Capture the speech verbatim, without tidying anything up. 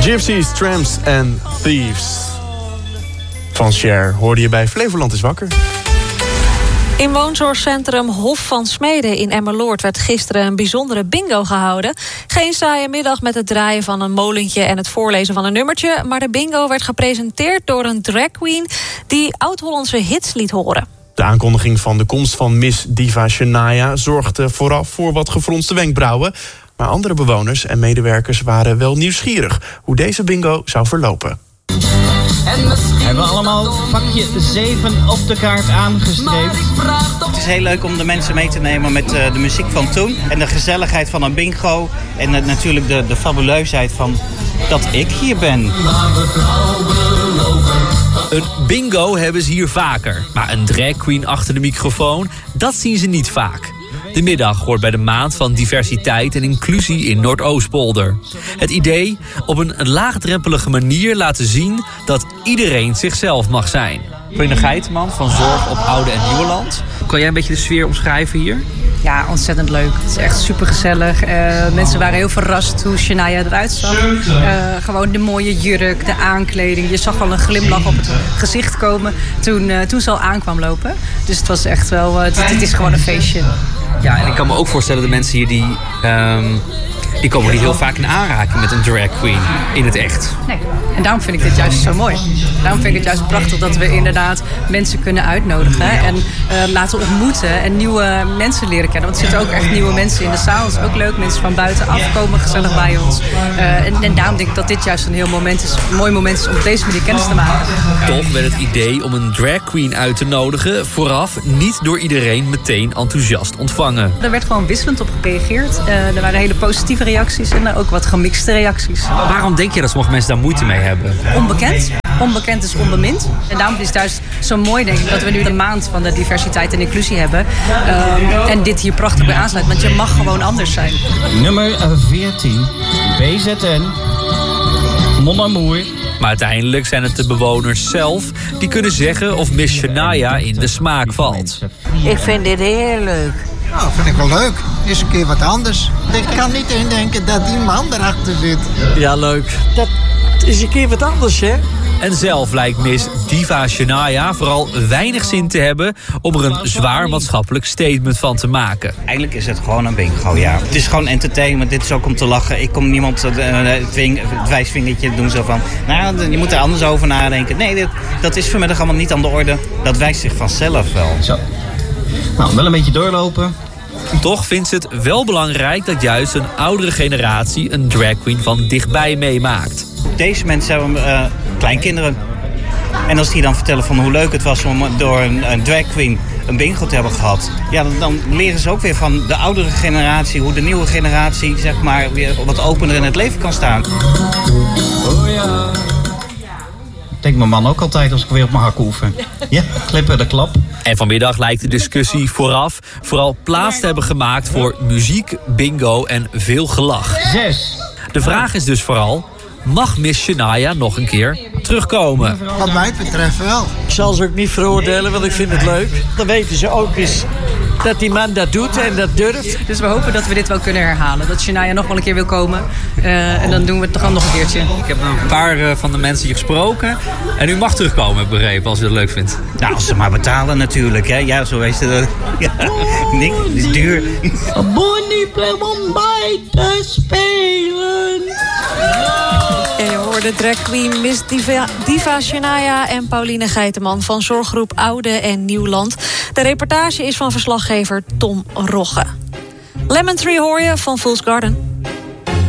Gypsies, Tramps en Thieves. Van Cher hoorde je bij Flevoland is wakker. In woonzorgcentrum Hof van Smeden in Emmeloord werd gisteren een bijzondere bingo gehouden. Geen saaie middag met het draaien van een molentje en het voorlezen van een nummertje, maar de bingo werd gepresenteerd door een drag queen die oud-Hollandse hits liet horen. De aankondiging van de komst van Miss Diva Shania zorgde vooraf voor wat gefronste wenkbrauwen. Maar andere bewoners en medewerkers waren wel nieuwsgierig hoe deze bingo zou verlopen. We hebben allemaal vakje zeven op de kaart aangestreept. Het is heel leuk om de mensen mee te nemen met uh, de muziek van toen. En de gezelligheid van een bingo. En uh, natuurlijk de, de fabuleusheid van dat ik hier ben. Een bingo hebben ze hier vaker. Maar een drag queen achter de microfoon, dat zien ze niet vaak. De middag hoort bij de maand van diversiteit en inclusie in Noordoostpolder. Het idee op een laagdrempelige manier laten zien dat iedereen zichzelf mag zijn. Pauline Geiteman van Zorg op Oude en Nieuweland. Kan jij een beetje de sfeer omschrijven hier? Ja, ontzettend leuk. Het is echt super gezellig. Uh, mensen waren heel verrast hoe Shania eruit zag. Uh, gewoon de mooie jurk, de aankleding. Je zag al een glimlach op het gezicht komen toen, uh, toen ze al aankwam lopen. Dus het was echt wel, uh, het, het is gewoon een feestje. Ja, en ik kan me ook voorstellen de mensen hier die, um, die komen niet heel vaak in aanraking met een drag queen in het echt. Nee, en daarom vind ik dit juist zo mooi. Daarom vind ik het juist prachtig dat we inderdaad mensen kunnen uitnodigen en uh, laten ontmoeten en nieuwe mensen leren kennen. Want er zitten ook echt nieuwe mensen in de zaal. Dat is ook leuk. Mensen van buitenaf komen gezellig bij ons. Uh, en, en daarom denk ik dat dit juist een heel moment is, een mooi moment is om op deze manier kennis te maken. Toch werd het idee om een drag queen uit te nodigen vooraf niet door iedereen meteen enthousiast ontvangen. Er werd gewoon wisselend op gereageerd. Uh, er waren hele positieve reacties en ook wat gemixte reacties. Waarom denk je dat sommige mensen daar moeite mee hebben? Onbekend. Onbekend is onbemind. En daarom is het juist zo mooi, denk ik, dat we nu de maand van de diversiteit en inclusie hebben. Uh, en dit hier prachtig bij aansluit. Want je mag gewoon anders zijn. Nummer veertien. B Z N. Mon amour. Maar uiteindelijk zijn het de bewoners zelf die kunnen zeggen of Miss Shania in de smaak valt. Ik vind dit heel leuk. Nou, vind ik wel leuk. Is een keer wat anders. Ik kan niet indenken dat die man erachter zit. Ja, leuk. Dat is een keer wat anders, hè? En zelf lijkt Miss Diva Shania vooral weinig zin te hebben om er een zwaar maatschappelijk statement van te maken. Eigenlijk is het gewoon een bingo, ja. Het is gewoon entertainment, dit is ook om te lachen. Ik kom niemand uh, het, ving, het wijsvingertje doen zo van, nou, je moet er anders over nadenken. Nee, dit, dat is vanmiddag allemaal niet aan de orde. Dat wijst zich vanzelf wel. Zo. Nou, wel een beetje doorlopen. Toch vindt ze het wel belangrijk dat juist een oudere generatie een drag queen van dichtbij meemaakt. Deze mensen hebben uh, kleinkinderen. En als die dan vertellen van hoe leuk het was om door een, een drag queen een bingo te hebben gehad. Ja, dan, dan leren ze ook weer van de oudere generatie, hoe de nieuwe generatie zeg maar weer wat opener in het leven kan staan. Oh ja. Denkt mijn man ook altijd als ik weer op mijn hak oefen. Ja, klippen de klap. En vanmiddag lijkt de discussie vooraf vooral plaats te hebben gemaakt voor muziek, bingo en veel gelach. Zes. De vraag is dus vooral, mag Miss Shania nog een keer terugkomen? Wat mij betreft wel. Ik zal ze ook niet veroordelen, want ik vind het leuk. Dan weten ze ook eens dat die man dat doet en dat durft. Dus we hopen dat we dit wel kunnen herhalen. Dat Shania nog wel een keer wil komen. Uh, en dan doen we het toch al nog een keertje. Ik heb een paar uh, van de mensen hier gesproken. En u mag terugkomen, heb ik begrepen, als u het leuk vindt. Nou, als ze maar betalen natuurlijk, hè. Ja, zo is het. Ja, niks, het is duur. Bonnie blijft om bij te spelen. En je hoorde drag queen Miss Diva, Diva Shania en Pauline Geiteman van Zorggroep Oude en Nieuwland. De reportage is van verslaggever Tom Rogge. Lemon Tree hoor je van Fool's Garden.